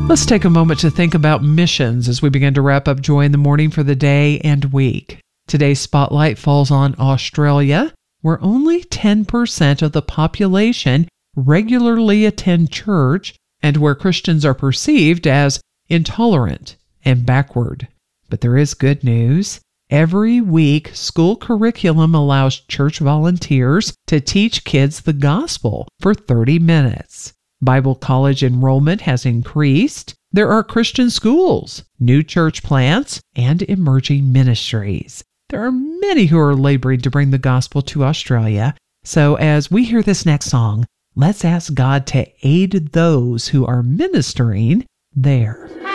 Let's take a moment to think about missions as we begin to wrap up Joy in the Morning for the day and week. Today's spotlight falls on Australia, where only 10% of the population regularly attend church and where Christians are perceived as intolerant and backward. But there is good news. Every week, school curriculum allows church volunteers to teach kids the gospel for 30 minutes. Bible college enrollment has increased. There are Christian schools, new church plants, and emerging ministries. There are many who are laboring to bring the gospel to Australia. So as we hear this next song, let's ask God to aid those who are ministering there.